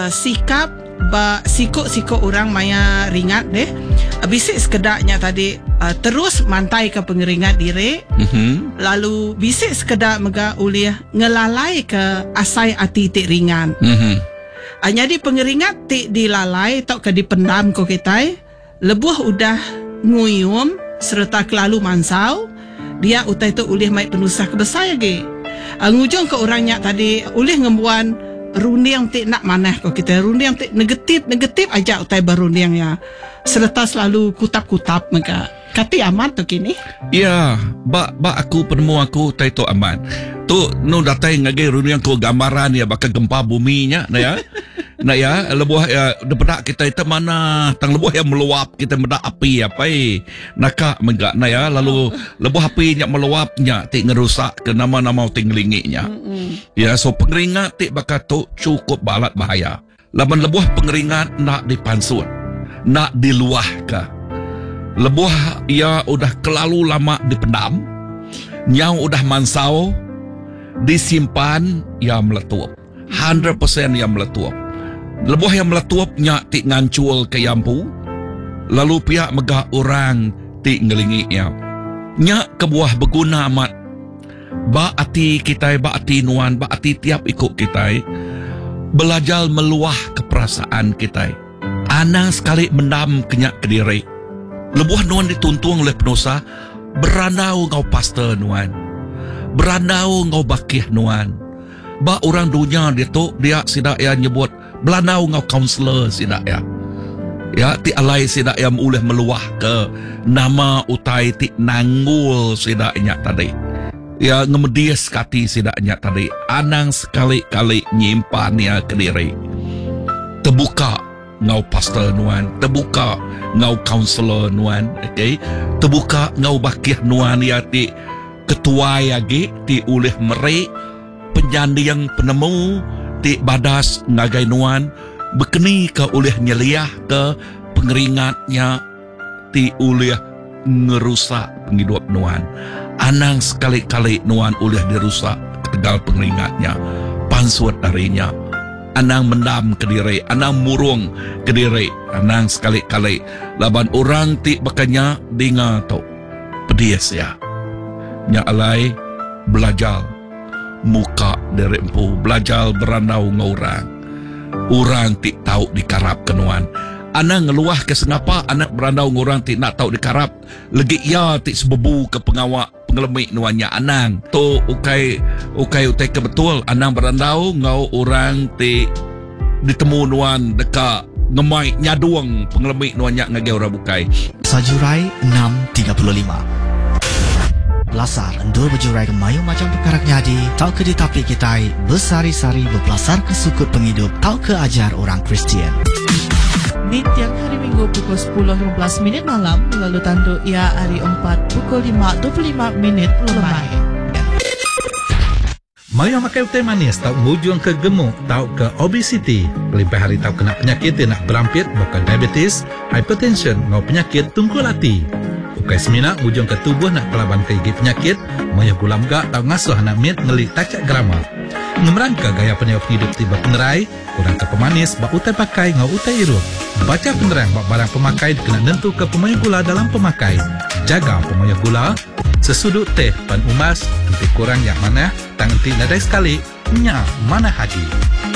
sikap sikok orang maya ringat deh. Bisik sekedaknya tadi terus mantai ke pengeringat diri. Lalu bisik sekedar mega ulih ngelalai ke asai ati tik ringan. Jadi pengeringat tik dilalai tok ke dipendam ko kita. Lebuh udah nguyum serta kelalu mansau. Dia utai tu ulih mai penusah kebesar lagi. Ngujung ke orangnya tadi ulih ngembuan runding tik nak manah ko kita. Runding tik negatif aja utai berunding ya. Serta selalu kutap-kutap mereka. Kati aman tu kini. Ya, ba aku penemu aku tai tu aman. Tu nu datai ngage runding ko gambaran ya bakal gempa buminya nah ya. Nah ya, lebuh ya depedak kita itu mana tang lebuh yang meluap kita mendak api apa naka menggak nah ya lalu lebuh api nya meluapnya tik ngerusak ke nama-nama tinglinginya. Ya so pengeringat tik bakal tu cukup balat bahaya. Laban lebuh pengeringat nak dipansut, nak diluah ke. Lebuh ya udah kelalu lama dipendam, nyau udah mansau disimpan ya meletup. 100% yang meletup. Lebuh yang meletuapnya tik ngancul ke yampu. Lalu pihak megah orang tik ngelingi ya. Nyak kebuah berguna amat. Ba ati kita, ba ati nuan, ba ati tiap ikut kita. Belajar meluah keperasaan kita. Anang sekali mendam kenyak ke diri. Lebuh nuan dituntung oleh penusa. Beranau ngau pastor nuan. Beranau ngau bakih nuan. Ba orang dunia dia tu dia sidak ya nyebut belanau ngau kaunselor sidak ya. Ya ti alai sidak yang boleh meluah ke nama utai ti nanggul sidaknya tadi. Ya ngemedias kati sidaknya tadi. Anang sekali-kali nyimpan ya ke diri. Terbuka ngau pastor nuan, terbuka ngau kaunselor nuan, okey. Terbuka ngau bakih nuan ya ti ketua yagi ti oleh merek penjandi yang penemu ti badas ngagai nuan berkeni ke oleh nyeliah ke pengeringatnya ti oleh ngerusak penghidup nuan. Anang sekali-kali nuan oleh dirusak tegal pengeringatnya pansut darinya. Anang mendam ke diri, anang murung ke diri, anang sekali-kali laban orang ti bakanya dengar tu pedias ya. Nya alai belajar muka dari empu, belajar berandau ngorang. Orang tik tahu dikarap kenuan. Anak ngeluah ke sengapa anak berandau ngorang tik nak tahu dikarap. Legi ya tik sebebu ke pengawak pengelemik nuannya anang. Tu ukai ke betul anang berandau ngau orang tik ditemu nuan dekat ngemai nyaduang pengelemik nuannya ngage orang bukai. Sajurai 6.35 Belasar endur berjurai ke mayu macam perkara nyadi. Tau ke di tapi kita bersari-sari berbelasar ke sukut penghidup. Tau ke ajar orang Kristian. Di tiap hari Minggu pukul 10.15 malam. Lalu tanduk ia hari 4 pukul 5.25 lemai. Mayu makai teh manis tau mujung ke gemuk, tau ke obesity. Lebih hari tau kena penyakit yang nak berampit, bukan diabetes, hypertension, ngau penyakit tungkul hati. Ukai semina ujung ke tubuh nak kelaban ke gigi penyakit, mayah gulam gak tau ngasuh anak mit ngelik tacak grama. Ngemerangka gaya penyok hidup tiba penerai, kurang ke pemanis, bak utai pakai ngau utai irup. Baca penerang bak barang pemakai kena nentu ke pemayah gula dalam pemakai. Jaga pemayah gula, sesudut teh pan umas, nanti kurang yang mana, tang nanti nadai sekali, nyak mana haji.